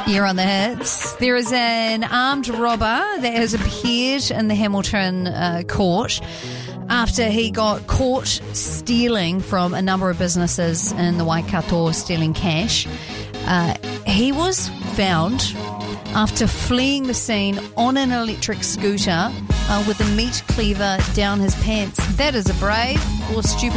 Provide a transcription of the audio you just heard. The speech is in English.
You're on the hits. There is an armed robber that has appeared in the Hamilton court after he got caught stealing from a number of businesses in the Waikato, stealing cash. He was found after fleeing the scene on an electric scooter with a meat cleaver down his pants. That is a brave or stupid